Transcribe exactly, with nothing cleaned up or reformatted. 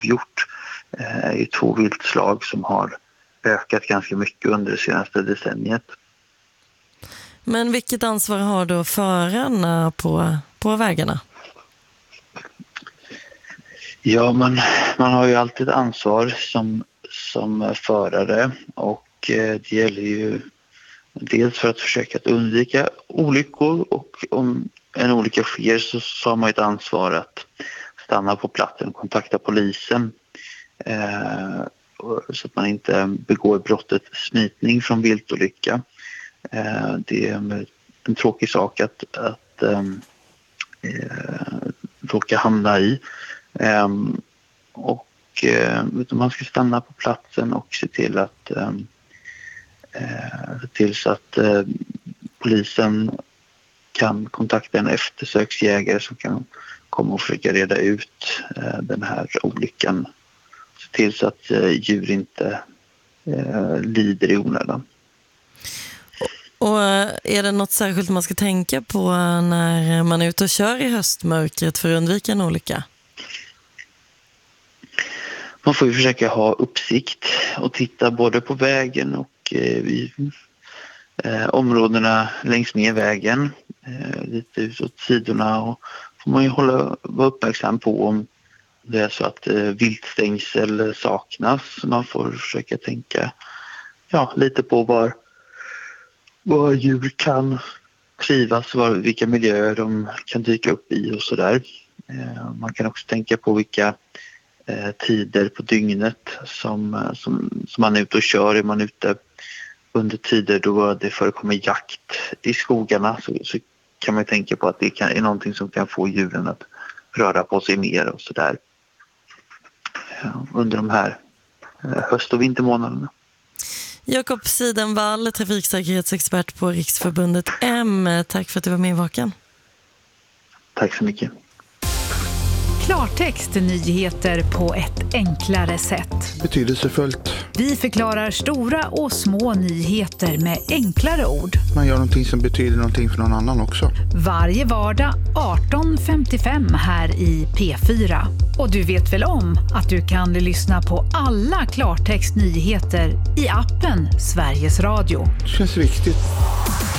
hjort är ju två viltslag som har ökat ganska mycket under det senaste decenniet. Men vilket ansvar har då förarna på, på vägarna? Ja, man, man har ju alltid ett ansvar som, som förare, och det gäller ju dels för att försöka att undvika olyckor, och om en olycka sker så, så har man ett ansvar att stanna på platsen och kontakta polisen eh, så att man inte begår brottet smitning från viltolycka. Eh, det är en tråkig sak att, att eh, råka hamna i. Eh, och eh, man ska stanna på platsen och se till att eh, se till så att eh, polisen kan kontakta en eftersöksjägare som kan komma och försöka reda ut eh, den här olyckan. Se till så att eh, djur inte eh, lider i onödan. Och är det något särskilt man ska tänka på när man är ute och kör i höstmörkret för att undvika en olycka? Man får ju försöka ha uppsikt och titta både på vägen och eh, vid eh, områdena längs med vägen, eh, lite utåt sidorna, och får man ju hålla, vara uppmärksam på om det är så att eh, viltstängsel saknas. Man får försöka tänka ja, lite på var, var djur kan trivas, var, vilka miljöer de kan dyka upp i och sådär. Eh, man kan också tänka på vilka eh, tider på dygnet som, som, som man är ute och kör. Är man ute under tider då det förekommer jakt i skogarna, så, så kan man tänka på att det kan, är någonting som kan få djuren att röra på sig mer och sådär under de här höst- och vintermånaderna. Jakob Sidenvall, trafiksäkerhetsexpert på Riksförbundet M. Tack för att du var med i Vaken. Tack så mycket. Klartext nyheter på ett enklare sätt. Betydelsefullt. Vi förklarar stora och små nyheter med enklare ord. Man gör någonting som betyder någonting för någon annan också. Varje vardag arton femtiofem här i P fyra. Och du vet väl om att du kan lyssna på alla Klartext nyheter i appen Sveriges Radio. Det känns viktigt.